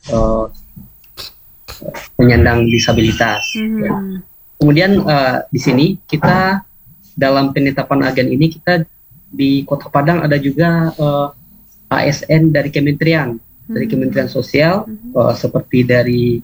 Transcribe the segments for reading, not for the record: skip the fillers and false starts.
uh, penyandang disabilitas. Ya. Kemudian di sini kita dalam penetapan agen ini kita di Kota Padang ada juga ASN dari Kementerian Sosial, seperti dari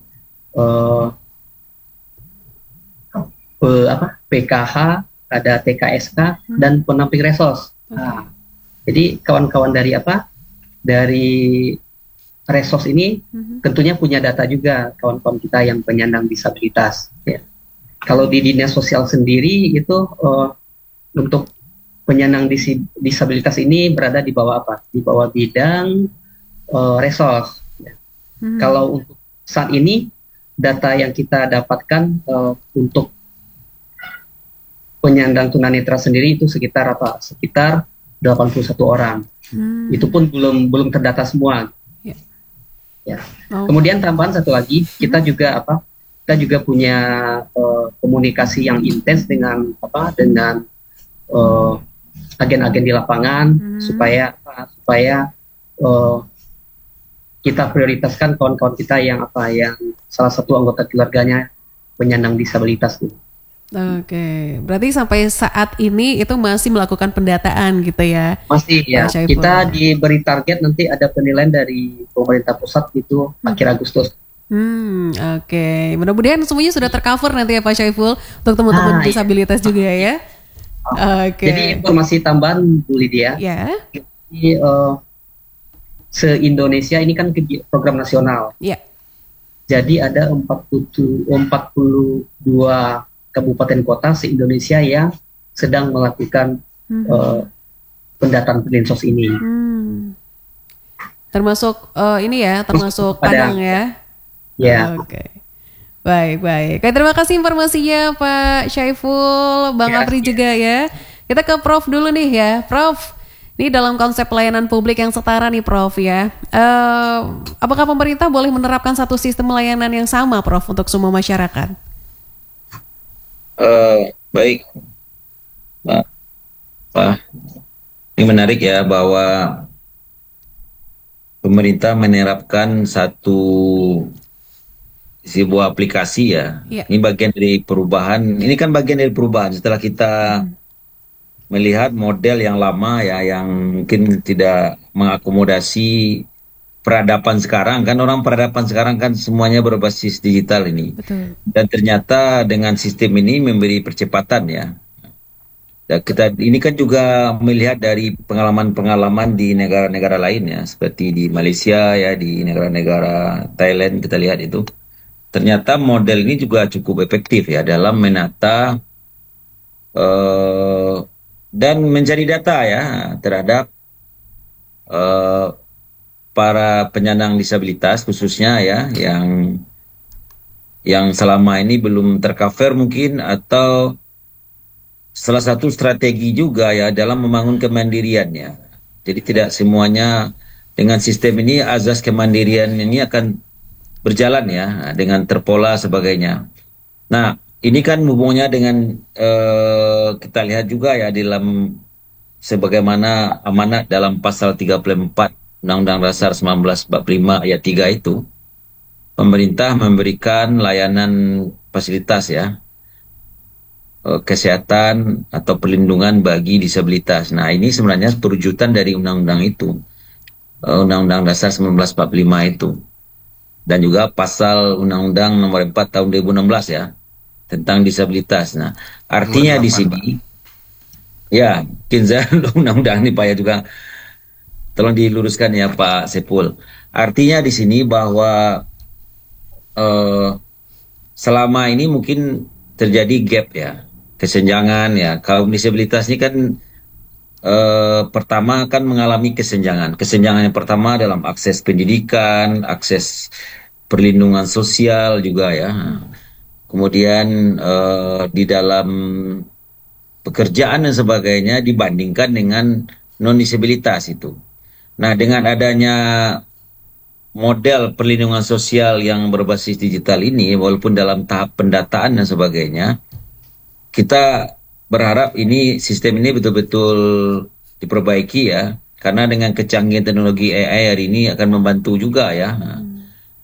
PKH, ada TKSK dan penamping resos. Nah, jadi kawan-kawan dari resos ini tentunya punya data juga kawan-kawan kita yang penyandang disabilitas. Ya. Kalau di dinas sosial sendiri itu untuk penyandang disabilitas ini berada di bawah Di bawah bidang resos. Ya. Kalau untuk saat ini data yang kita dapatkan untuk penyandang tunanetra sendiri itu sekitar 81 orang. Itu pun belum terdata semua. Ya. Kemudian tambahan satu lagi, kita juga punya komunikasi yang intens dengan agen-agen di lapangan supaya kita prioritaskan kawan-kawan kita yang salah satu anggota keluarganya penyandang disabilitas. Oke, berarti sampai saat ini itu masih melakukan pendataan gitu ya? Masih ya, kita diberi target nanti ada penilaian dari pemerintah pusat itu akhir Agustus. Oke, mudah-mudahan semuanya sudah tercover nanti ya Pak Syaiful untuk teman-teman disabilitas juga ya. Oke. Jadi informasi tambahan Bu Lydia, jadi, se-Indonesia ini kan program nasional. Jadi ada 42 kabupaten kota se-Indonesia yang sedang melakukan pendataan Perlinsos ini. Termasuk termasuk Padang ya? Ya. Oke. Baik. Terima kasih informasinya Pak Syaiful, Bang Apri juga ya. Kita ke Prof dulu nih ya. Prof, ini dalam konsep pelayanan publik yang setara nih Prof ya. Apakah pemerintah boleh menerapkan satu sistem layanan yang sama Prof untuk semua masyarakat? Baik, Pak. Ini menarik ya bahwa pemerintah menerapkan sebuah aplikasi ya. Ini bagian dari perubahan. Ini kan bagian dari perubahan setelah kita melihat model yang lama ya, yang mungkin tidak mengakomodasi peradaban sekarang kan. Peradaban sekarang kan semuanya berbasis digital ini. Betul. Dan ternyata dengan sistem ini memberi percepatan ya. Dan kita ini kan juga melihat dari pengalaman-pengalaman di negara-negara lain ya, seperti di Malaysia ya, di negara-negara Thailand kita lihat itu. Ternyata model ini juga cukup efektif ya dalam menata dan mencari data ya terhadap para penyandang disabilitas khususnya ya yang selama ini belum tercover mungkin, atau salah satu strategi juga ya dalam membangun kemandirian ya. Jadi tidak semuanya dengan sistem ini azas kemandirian ini akan berjalan ya dengan terpola sebagainya. Nah, ini kan hubungannya dengan kita lihat juga ya dalam sebagaimana amanat dalam pasal 34 Undang-Undang Dasar 1945 ayat 3 itu, pemerintah memberikan layanan fasilitas ya, kesehatan atau perlindungan bagi disabilitas. Nah, ini sebenarnya perwujudan dari undang-undang itu, Undang-Undang Dasar 1945 itu. Dan juga pasal Undang-Undang Nomor 4 Tahun 2016 ya tentang disabilitas. Nah, artinya di sini ya, Kinza undang-undang ini Pak ya juga tolong diluruskan ya Pak Sepul. Artinya di sini bahwa selama ini mungkin terjadi gap ya, kesenjangan ya. Kaum disabilitas ini kan pertama kan mengalami kesenjangan. Kesenjangan yang pertama dalam akses pendidikan, akses perlindungan sosial juga ya. Kemudian di dalam pekerjaan dan sebagainya dibandingkan dengan non-disabilitas itu. Nah, dengan adanya model perlindungan sosial yang berbasis digital ini, walaupun dalam tahap pendataan dan sebagainya, kita berharap sistem ini betul-betul diperbaiki ya, karena dengan kecanggihan teknologi AI hari ini akan membantu juga ya.